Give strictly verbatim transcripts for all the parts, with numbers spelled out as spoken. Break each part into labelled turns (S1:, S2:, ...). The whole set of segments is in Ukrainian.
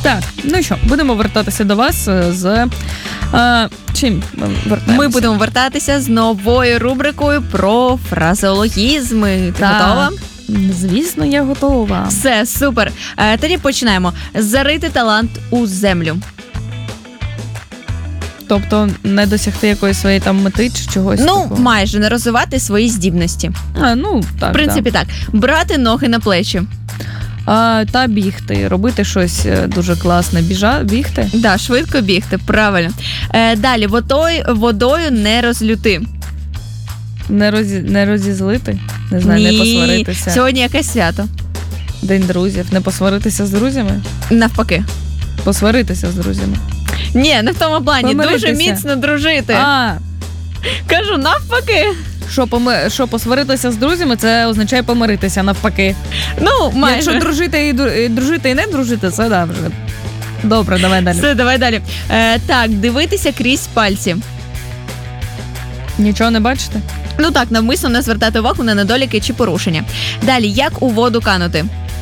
S1: Так, ну що, будемо вертатися до вас з... А, чим ми вертаємося?
S2: Ми будемо вертатися з новою рубрикою про фразеологізми. Ти
S1: Так.
S2: готова?
S1: Звісно, я готова.
S2: Все, супер. Е, тоді починаємо. Зарити талант у землю.
S1: Тобто не досягти якоїсь своєї там мети чи чогось
S2: Ну,
S1: такого?
S2: майже не розвивати свої здібності.
S1: А, ну, так,
S2: В принципі, так. Брати ноги на плечі.
S1: А, та бігти, робити щось е, дуже класне. Біжа, бігти?
S2: Да, швидко бігти, правильно. Е, далі, водою, водою не розлюти.
S1: Не, розі... не розізлити? Не знаю,
S2: Ні.
S1: не посваритися.
S2: Сьогодні якесь свято.
S1: День друзів. Не посваритися з друзями?
S2: Навпаки.
S1: Посваритися з друзями.
S2: Ні, не в тому плані.
S1: Помиритися.
S2: Дуже міцно дружити.
S1: А,
S2: Кажу, навпаки.
S1: що, поми... що посваритися з друзями, це означає помиритися навпаки.
S2: Ну, майже.
S1: Якщо дружити і, дру- і дружити і не дружити, це да, вже. Добре, давай далі.
S2: Все, давай далі. Е, так, дивитися крізь пальці.
S1: Нічого не бачите?
S2: Ну так, навмисно не звертати увагу на недоліки чи порушення. Далі, як у воду канути?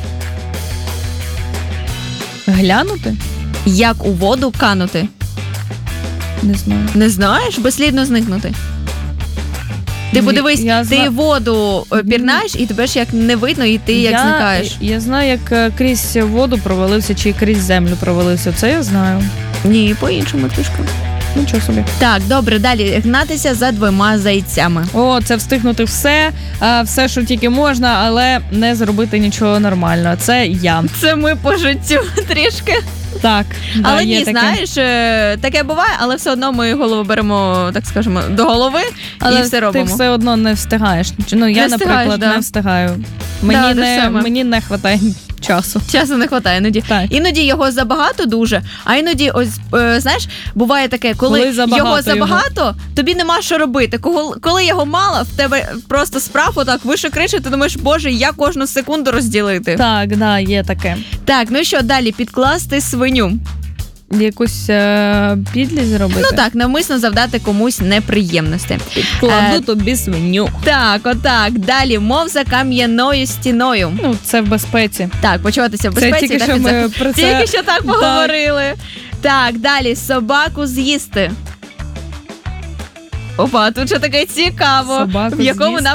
S1: Глянути?
S2: Як у воду канути?
S1: Не знаю.
S2: Не знаєш? Безслідно зникнути. Ти
S1: Ні,
S2: подивись,
S1: я
S2: ти
S1: зна-
S2: воду е, пірнаєш, і тебе ж як не видно, і ти як
S1: я,
S2: зникаєш.
S1: Я знаю, як е, крізь воду провалився, чи крізь землю провалився. Це я знаю.
S2: Ні, по-іншому трішки.
S1: Нічого собі.
S2: Так, добре, далі. Гнатися за двома зайцями.
S1: О, це встигнути все, а, все, що тільки можна, але не зробити нічого нормального. Це я.
S2: Це ми по життю трішки.
S1: Так. Да,
S2: Але
S1: є
S2: ні,
S1: таке.
S2: знаєш, е, таке буває, але все одно ми голову беремо, так скажемо, до голови
S1: Але
S2: і все робимо.
S1: ти все одно не встигаєш. Ну, я,
S2: Не встигаєш,
S1: наприклад,
S2: да.
S1: не встигаю. Мені,
S2: те ж
S1: не,
S2: саме.
S1: мені не вистачає часу.
S2: Часу не вистачає іноді.
S1: Так.
S2: Іноді його забагато дуже, а іноді, ось е, знаєш, буває таке, коли,
S1: Коли забагато
S2: його забагато, тобі нема що робити. Коли, коли його мало, в тебе просто справ отак вище кричить, ти думаєш, боже, я кожну секунду розділити.
S1: Так, да, є таке.
S2: Так, ну що, далі, підкласти свиню.
S1: Якусь е, підлість зробити?
S2: Ну так, навмисно завдати комусь неприємності.
S1: Кладу
S2: Е,
S1: тобі свиню.
S2: Так, отак. Далі, мов за кам'яною стіною.
S1: Ну, це в безпеці.
S2: Так, почуватися в
S1: Це
S2: безпеці.
S1: тільки
S2: та
S1: що
S2: під
S1: ми
S2: захистом.
S1: про це-
S2: Тільки що так
S1: Так.
S2: поговорили. Так, далі, собаку з'їсти. Опа, тут ще таке цікаво.
S1: Собаку
S2: в якому
S1: з'їсти?